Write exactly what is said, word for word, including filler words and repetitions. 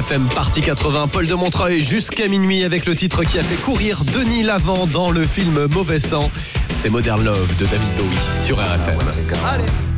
R F M, partie quatre-vingts, Paul de Montreuil jusqu'à minuit avec le titre qui a fait courir Denis Lavant dans le film Mauvais sang. C'est Modern Love de David Bowie sur R F M. Allez.